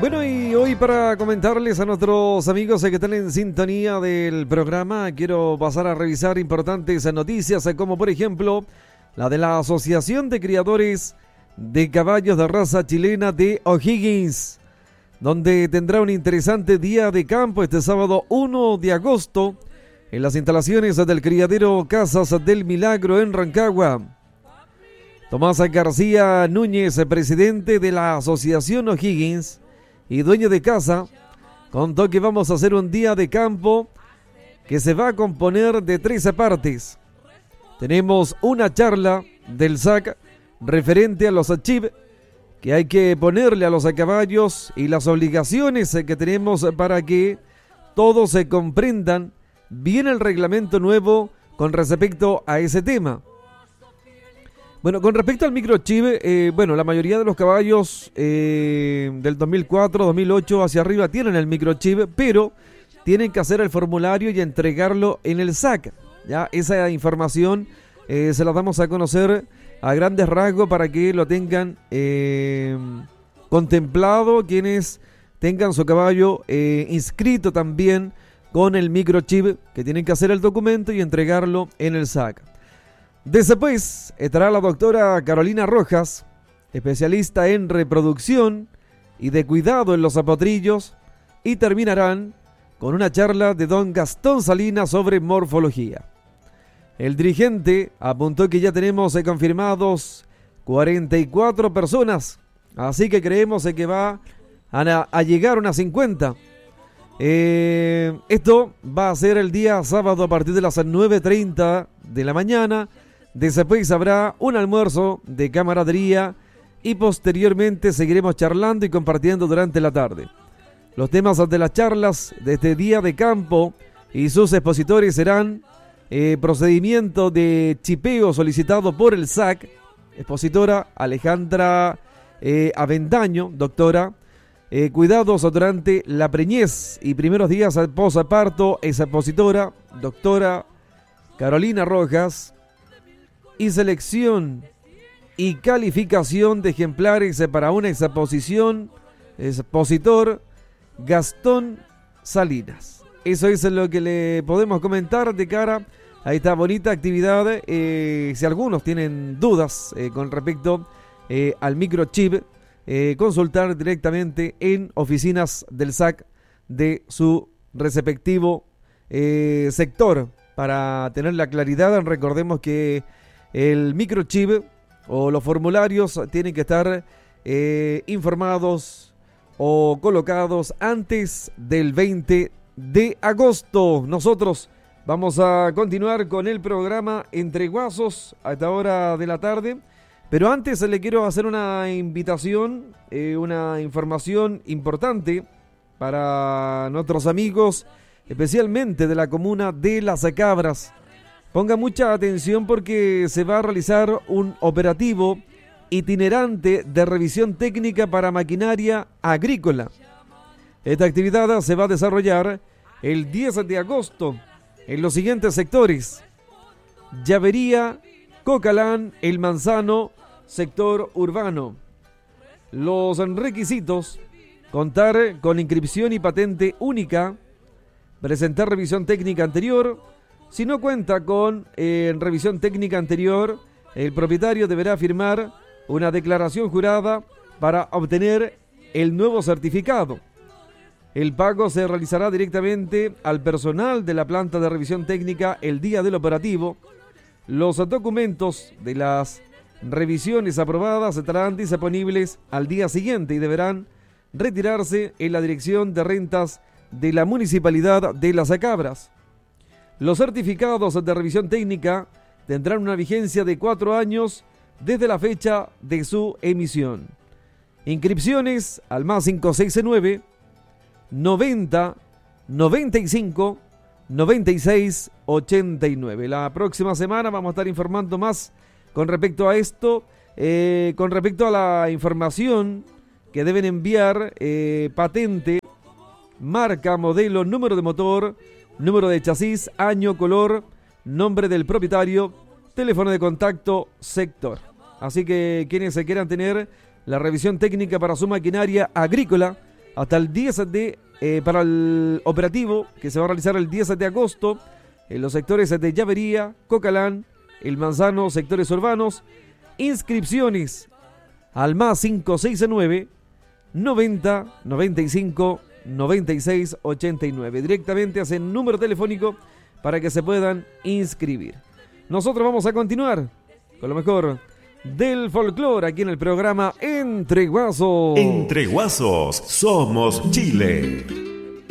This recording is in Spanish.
Bueno, y hoy para comentarles a nuestros amigos que están en sintonía del programa, quiero pasar a revisar importantes noticias, como por ejemplo la de la Asociación de Criadores de Caballos de Raza Chilena de O'Higgins, donde tendrá un interesante día de campo este sábado 1 de agosto en las instalaciones del criadero Casas del Milagro en Rancagua. Tomás García Núñez, presidente de la Asociación O'Higgins y dueño de casa, contó que vamos a hacer un día de campo que se va a componer de 13 partes. Tenemos una charla del SAC referente a los chip que hay que ponerle a los caballos y las obligaciones que tenemos para que todos se comprendan bien el reglamento nuevo con respecto a ese tema. Bueno, con respecto al microchip, la mayoría de los caballos del 2004, 2008 hacia arriba tienen el microchip, pero tienen que hacer el formulario y entregarlo en el SAC. ¿Ya? Esa información se la damos a conocer a grandes rasgos para que lo tengan contemplado quienes tengan su caballo inscrito también con el microchip, que tienen que hacer el documento y entregarlo en el SAC. Después estará la doctora Carolina Rojas, especialista en reproducción y de cuidado en los zapotrillos, y terminarán con una charla de don Gastón Salinas sobre morfología. El dirigente apuntó que ya tenemos confirmados 44 personas, así que creemos que va a llegar unas 50. Esto va a ser el día sábado a partir de las 9:30 de la mañana. Después habrá un almuerzo de camaradería y posteriormente seguiremos charlando y compartiendo durante la tarde. Los temas de las charlas de este día de campo y sus expositores serán procedimiento de chipeo solicitado por el SAC, expositora Alejandra Avendaño, doctora, cuidados durante la preñez y primeros días posparto, expositora, doctora Carolina Rojas, y selección y calificación de ejemplares para una exposición, expositor Gastón Salinas. Eso es lo que le podemos comentar de cara a esta bonita actividad. Si algunos tienen dudas con respecto al microchip, consultar directamente en oficinas del SAC de su respectivo sector para tener la claridad. Recordemos que el microchip o los formularios tienen que estar informados o colocados antes del 20 de agosto. Nosotros vamos a continuar con el programa Entre Guasos a esta hora de la tarde, pero antes le quiero hacer una invitación, una información importante para nuestros amigos, especialmente de la comuna de Las Cabras. Ponga mucha atención porque se va a realizar un operativo itinerante de revisión técnica para maquinaria agrícola. Esta actividad se va a desarrollar el 10 de agosto en los siguientes sectores: Llavería, Cocalán, El Manzano, sector urbano. Los requisitos: contar con inscripción y patente única, presentar revisión técnica anterior. Si no cuenta con revisión técnica anterior, el propietario deberá firmar una declaración jurada para obtener el nuevo certificado. El pago se realizará directamente al personal de la planta de revisión técnica el día del operativo. Los documentos de las revisiones aprobadas estarán disponibles al día siguiente y deberán retirarse en la Dirección de Rentas de la Municipalidad de Las Cabras. Los certificados de revisión técnica tendrán una vigencia de 4 años desde la fecha de su emisión. Inscripciones al más 569 90 95 96 89. La próxima semana vamos a estar informando más con respecto a esto, con respecto a la información que deben enviar: patente, marca, modelo, número de motor, número de chasis, año, color, nombre del propietario, teléfono de contacto, sector. Así que quienes se quieran tener la revisión técnica para su maquinaria agrícola hasta el 10 de para el operativo que se va a realizar el 10 de agosto en los sectores de Llavería, Cocalán, El Manzano, sectores urbanos. Inscripciones al más 569 90 95 96 89. Directamente hacia el número telefónico para que se puedan inscribir. Nosotros vamos a continuar con lo mejor del folclore aquí en el programa Entre Guasos. Entre Guasos somos Chile.